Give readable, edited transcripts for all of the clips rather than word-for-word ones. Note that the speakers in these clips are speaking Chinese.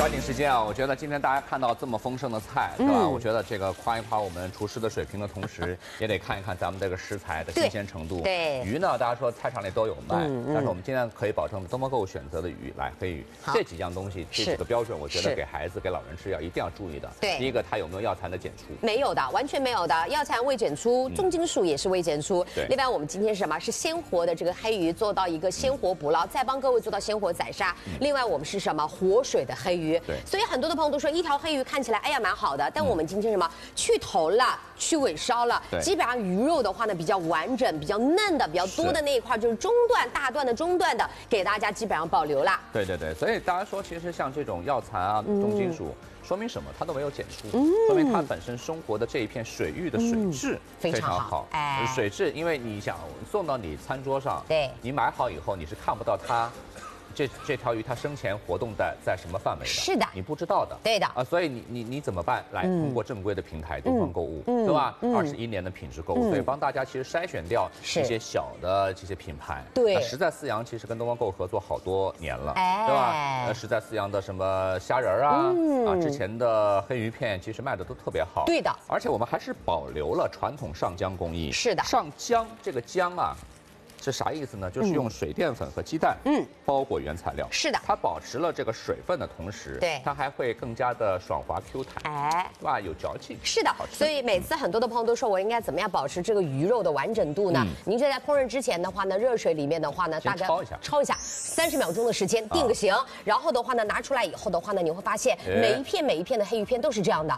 抓紧时间啊！我觉得今天大家看到这么丰盛的菜，对吧？我觉得这个夸一夸我们厨师的水平的同时，也得看一看咱们这个食材的新鲜程度。 对， 鱼呢，大家说菜场里都有卖，但是我们今天可以保证东方购物选择的鱼，来黑鱼这几样东西，这几个标准，我觉得给孩子、给老人吃一定要注意的。 对， 第一个，它有没有药残的检出？ 没有的，完全没有的，药残未检出，重金属也是未检出。 对， 另外我们今天是什么？是鲜活的这个黑鱼，做到一个鲜活捕捞，再帮各位做到鲜活宰杀。另外我们是什么？活水的黑鱼。 对， 所以很多的朋友都说一条黑鱼看起来哎呀蛮好的，但我们今天什么？去头了，去尾烧了，基本上鱼肉的话呢比较完整、比较嫩的、比较多的那一块就是中段、大段的、中段的，给大家基本上保留啦。 对对对，所以大家说其实像这种药残啊、重金属。说明什么？它都没有检出，说明它本身生活的这一片水域的水质非常好。 哎， 水质，因为你想送到你餐桌上， 对， 你买好以后你是看不到它。这条鱼它生前活动在什么范围的？ 是的， 你不知道的。 对的啊，所以你怎么办？来，通过正规的平台东方购物，对吧？21年的品质购物，所以帮大家其实筛选掉一些小的这些品牌。 对， 实在四阳其实跟东方购物合作好多年了，对吧？实在四阳的什么虾仁啊，之前的黑鱼片其实卖的都特别好。 对的， 而且我们还是保留了传统上浆工艺。 是的， 上浆这个浆啊。是啥意思呢？就是用水淀粉和鸡蛋，包裹原材料。 是的， 它保持了这个水分的同时， 对， 它还会更加的爽滑 Q 弹， 哎， 对吧？有嚼劲。 是的，所以每次很多的朋友都说我应该怎么样保持这个鱼肉的完整度呢？您就在烹饪之前的话呢，热水里面的话呢，大概焯一下，30秒钟的时间定个型，然后的话呢，拿出来以后的话呢，你会发现每一片的黑鱼片都是这样的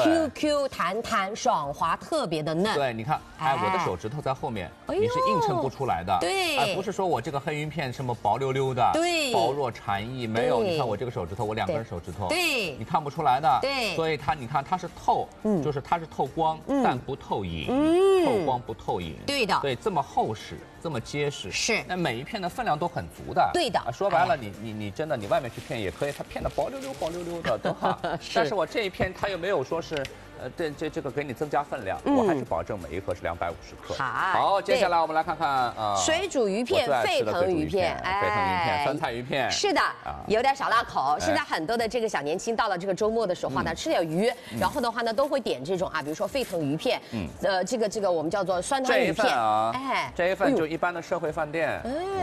，QQ 弹弹爽滑，特别的嫩。 对，你看，哎，我的手指头在后面，你是映衬不出来的。 对， 哎，不是说我这个黑鱼片什么薄溜溜的， 对， 薄若蝉翼，没有。你看我这个手指头，我2根手指头， 对， 你看不出来的。 对， 所以你看它是透，就是它是透光，但不透影，透光不透影。 对的， 对，这么厚实，这么结实， 是。 那每一片的分量都很足的。 对的， 说白了，你真的你外面去片也可以，它片的薄溜溜的，对吧？但是我这一片它又没有说是。这个给你增加分量，我还是保证每一盒是250克。好，接下来我们来看看水煮鱼片、沸腾鱼片、 沸腾鱼片、酸菜鱼片。 是的，有点小辣口。现在很多的这个小年轻到了这个周末的时候呢，吃点鱼，然后的话呢都会点这种比如说沸腾鱼片，这个我们叫做酸汤鱼片啊，哎，这一份就一般的社会饭店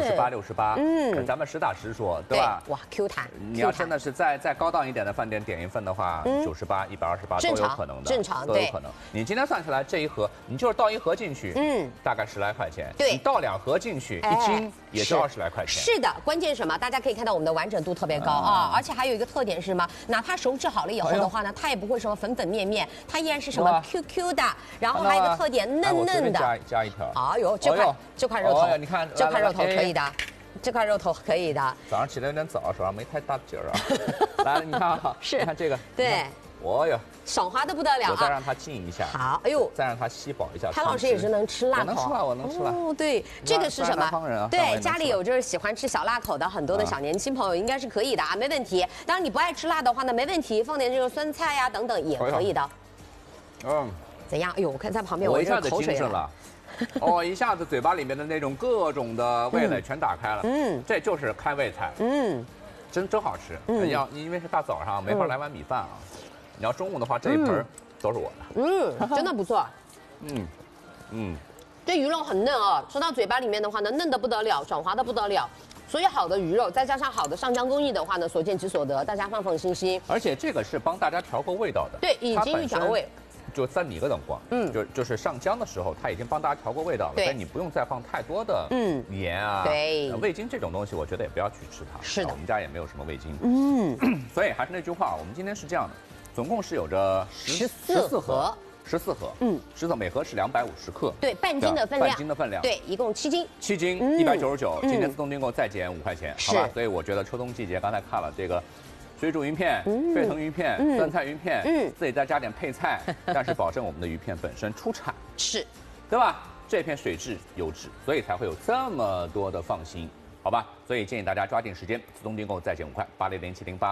58、68，咱们实打实说，对吧？ 哇 ，Q 弹。 你要真的是再高档一点的饭店点一份的话，98、128都有可能。 正常都有可能。你今天算下来这一盒，你就是倒1盒进去，大概10来块钱。 对， 你倒2盒进去，1斤也就20来块钱。 是的，关键什么？大家可以看到我们的完整度特别高啊，而且还有一个特点是什么？哪怕熟制好了以后的话呢，它也不会什么粉粉面面，它依然是什么 QQ 的，然后还有一个特点嫩嫩的。 加一条。 哎呦，这块肉头， 你看这块肉头可以的。这块肉头可以的。 早上起来有点早，手上没太大劲儿啊。来，你看哈， 是， 你看这个， 对。 哦哟， 爽滑的不得了啊！ 我再让它浸一下， 好，哎呦， 再让它吸饱一下。 潘老师也是能吃辣口， 我能吃辣。 哦，对，这个是什么？对，家里有就是喜欢吃小辣口的很多的小年轻朋友，应该是可以的啊，没问题。当然你不爱吃辣的话呢，没问题，放点这个酸菜呀等等也可以的。怎样？哎呦，我看在旁边， 我一下子精神了。哦，一下子嘴巴里面的那种各种的味蕾全打开了。这就是开胃菜。真好吃。因为是大早上没法来碗米饭啊。你要中午的话，这一盆都是我的。 真的不错。这鱼肉很嫩哦，吃到嘴巴里面的话呢，嫩的不得了，爽滑的不得了。所以好的鱼肉，再加上好的上浆工艺的话呢，所见即所得，大家放心心。 而且这个是帮大家调过味道的。 对，已经预调味。 就3米个等光，就是上浆的时候，它已经帮大家调过味道了，所以你不用再放太多的盐啊， 对， 味精这种东西，我觉得也不要去吃它。 是的， 我们家也没有什么味精。所以还是那句话，我们今天是这样的，总共是有着14盒，14盒，每盒是250克， 对，半斤的分量， 半斤的分量， 对，一共7斤 ，7斤199，今天自动订购再减5块钱，好吧？所以我觉得秋冬季节，刚才看了这个。水煮鱼片、沸腾鱼片、酸菜鱼片，自己再加点配菜，但是保证我们的鱼片本身出产， 是， 对吧？这片水质优质，所以才会有这么多的放心，好吧？所以建议大家抓紧时间，自动订购再减5块，800708。